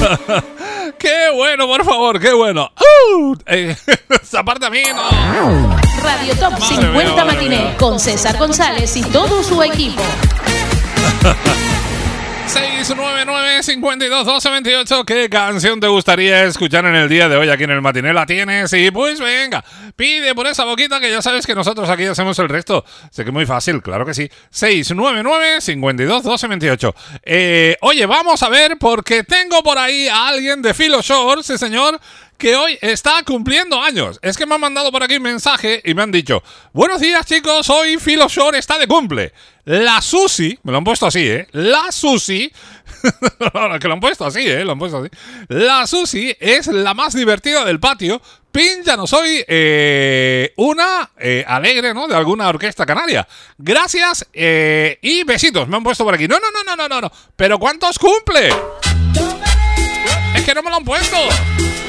¡Qué bueno, por favor! ¡Qué bueno! Esa parte a mí no. Radio Top 50 Matiné con César González y todo su equipo. 699-521228. ¿Qué canción te gustaría escuchar en el día de hoy aquí en el Matiné? ¿La tienes? Y pues venga, pide por esa boquita que ya sabes que nosotros aquí hacemos el resto. Sé que es muy fácil, claro que sí. 699-521228. Oye, vamos a ver porque tengo por ahí a alguien de Filo Shore, sí señor, que hoy está cumpliendo años. Es que me han mandado por aquí un mensaje y me han dicho: buenos días, chicos, hoy Filo Shore está de cumple. La Susi, me lo han puesto así, la Susi, que lo han puesto así, lo han puesto así. La Susi es la más divertida del patio. Pincha, no soy una alegre, ¿no? De alguna orquesta canaria. Gracias y besitos. Me han puesto por aquí. No. ¿Pero cuántos cumple? Es que no me lo han puesto.